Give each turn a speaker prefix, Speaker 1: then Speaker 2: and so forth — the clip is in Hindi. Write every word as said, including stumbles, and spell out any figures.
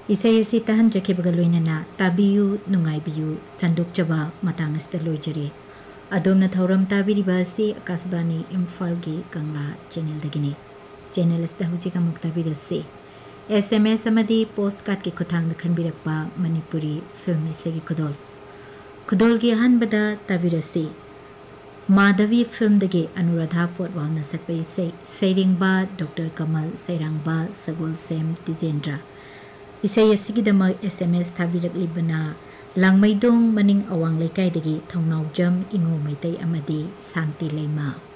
Speaker 1: इसे इसे तहन जखे बगलोइनना ताबियु नुंगाइबियु संदोकचबा मतांगस्ता लोइजरे अदोमना थौरम ताबिरिबा से आकाशवाणी इम्फाल की कंगला चैनल दगिनी चैनल अस्ता हुजिक अमुक ताबिरसे एसएमएस अमदी पोस्ट कार्ड की खुथांग खनबिरकपा मणिपुरी फिल्म इसेगी खुदोल खुदोल की अहनबदा ताबिरसे माधवी फिल्म दगे अनुराधा पोटवालना सकपा इसे सैरिंगबा डॉक्टर कमल सैरांगबा सगोल सेम तिजेंद्रा इसे यसिगिदमक एसएमएस थाबिरकलिबना लांगमैदोंग मनिंग अवांग लेकाइदगी थौनावजम इंगो मैतै अमदी शांति लेमा